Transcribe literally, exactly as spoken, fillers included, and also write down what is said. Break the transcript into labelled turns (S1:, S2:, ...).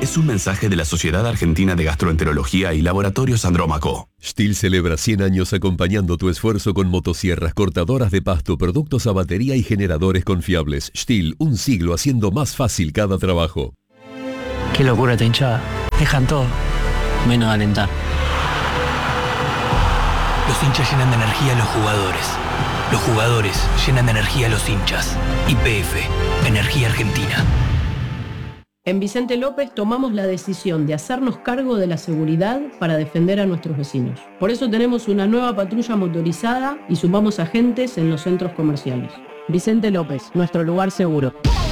S1: es un mensaje de la Sociedad Argentina de Gastroenterología y Laboratorios Andrómaco.
S2: STIHL celebra cien años acompañando tu esfuerzo con motosierras, cortadoras de pasto, productos a batería y generadores confiables. STIHL, un siglo haciendo más fácil cada trabajo.
S3: Qué locura esta hinchada. Dejan todo, menos alentar.
S4: Los hinchas llenan de energía a los jugadores. Los jugadores llenan de energía a los hinchas. Y P F, Energía Argentina.
S5: En Vicente López tomamos la decisión de hacernos cargo de la seguridad para defender a nuestros vecinos. Por eso tenemos una nueva patrulla motorizada y sumamos agentes en los centros comerciales. Vicente López, nuestro lugar seguro.